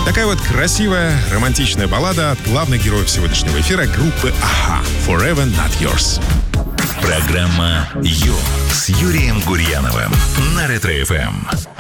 Такая вот красивая, романтичная баллада от главных героев сегодняшнего эфира группы «Аха» «Forever Not Yours». Программа «Ю» с Юрием Гурьяновым на Ретро-ФМ.